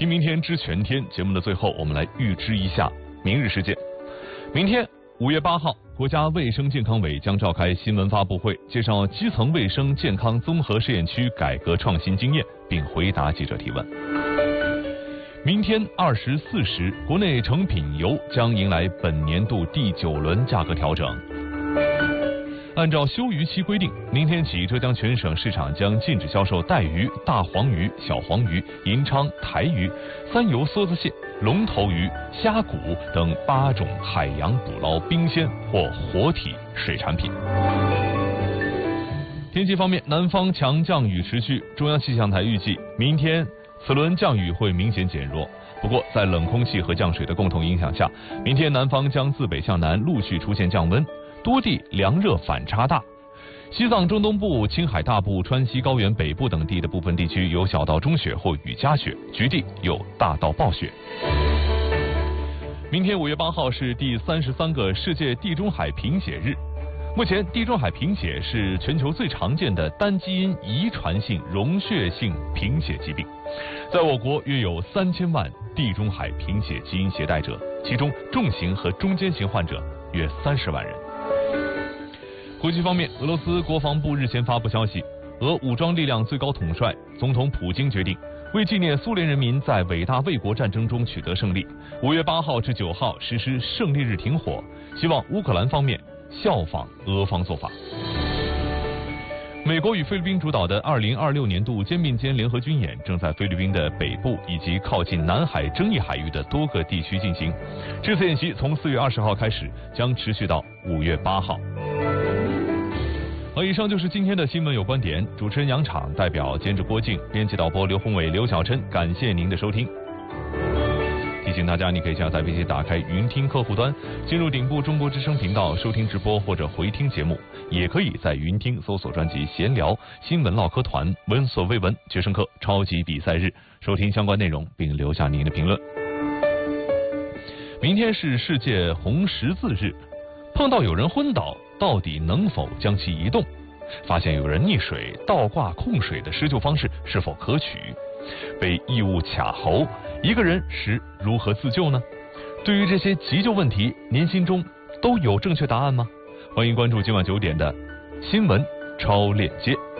听明天知全天节目的最后，我们来预知一下明日事件。明天5月8号，国家卫生健康委将召开新闻发布会，介绍基层卫生健康综合试验区改革创新经验，并回答记者提问。明天24时，国内成品油将迎来本年度第9轮价格调整。按照休渔期规定，明天起浙江全省市场将禁止销售带鱼、大黄鱼、小黄鱼、银鲳、台鱼、三油梭子蟹、龙头鱼、虾骨等8种海洋捕捞冰鲜或活体水产品。天气方面，南方强降雨持续，中央气象台预计明天此轮降雨会明显减弱。不过，在冷空气和降水的共同影响下，明天南方将自北向南陆续出现降温，多地凉热反差大。西藏中东部、青海大部、川西高原北部等地的部分地区有小到中雪或雨夹雪，局地有大到暴雪。明天5月8号是第33个世界地中海贫血日。目前，地中海贫血是全球最常见的单基因遗传性溶血性贫血疾病，在我国约有3000万地中海贫血基因携带者，其中重型和中间型患者约30万人。国际方面，俄罗斯国防部日前发布消息，俄武装力量最高统帅总统普京决定，为纪念苏联人民在伟大卫国战争中取得胜利，5月8号至9号实施胜利日停火，希望乌克兰方面效仿俄方做法。美国与菲律宾主导的2026年度肩并肩联合军演正在菲律宾的北部以及靠近南海争议海域的多个地区进行。这次演习从4月20号开始，将持续到5月8号。以上就是今天的新闻有观点，主持人杨昶，代表监制郭靖，编辑导播刘宏伟、刘小琛，感谢您的收听。提醒大家，你可以下载并且打开云听客户端，进入顶部中国之声频道收听直播或者回听节目，也可以在云听搜索专辑闲聊、新闻唠嗑团、闻所未闻、决胜课、超级比赛日，收听相关内容并留下您的评论。明天是世界红十字日，碰到有人昏倒，到底能否将其移动？发现有人溺水，倒挂控水的施救方式是否可取？被异物卡喉，一个人时如何自救呢？对于这些急救问题，您心中都有正确答案吗？欢迎关注今晚9点的新闻超链接。